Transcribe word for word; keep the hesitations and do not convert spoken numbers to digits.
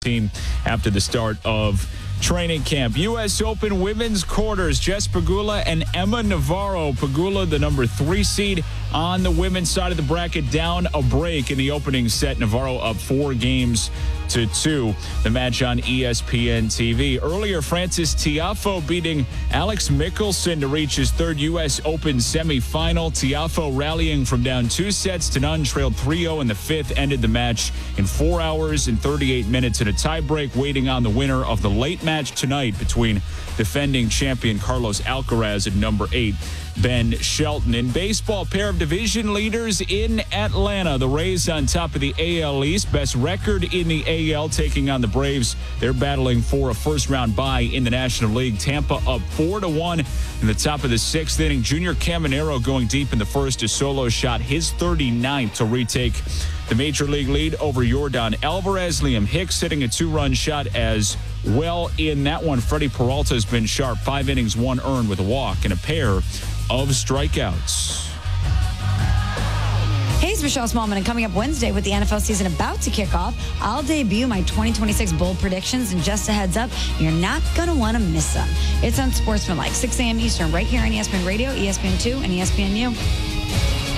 team after the start of training camp. U S Open women's quarters, Jess Pegula and Emma Navarro. Pegula, the number three seed on the women's side of the bracket, down a break in the opening set. Navarro up four games to two. The match on E S P N T V. Earlier, Frances Tiafoe beating Alex Mickelson to reach his third U S Open semifinal. Tiafoe rallying from down two sets to none, trailed three oh in the fifth, ended the match in four hours and thirty-eight minutes in a tiebreak, waiting on the winner of the late match tonight between defending champion Carlos Alcaraz and number eight Ben Shelton. In baseball, pair of division leaders in Atlanta. The Rays on top of the A L East, best record in the A L, taking on the Braves. They're battling for a first-round bye in the National League. Tampa up four to one in the top of the sixth inning. Junior Caminero going deep in the first. A solo shot, his thirty-ninth, to retake the Major League lead over Yordan Alvarez. Liam Hicks hitting a two-run shot as well in that one. Freddie Peralta has been sharp. Five innings, one earned with a walk and a pair of strikeouts. Hey, it's Michelle Smallman, and coming up Wednesday with the N F L season about to kick off, I'll debut my twenty twenty-six bold predictions, and just a heads up, you're not going to want to miss them. It's on Sportsmanlike, six a.m. Eastern, right here on E S P N Radio, E S P N two, and E S P N U.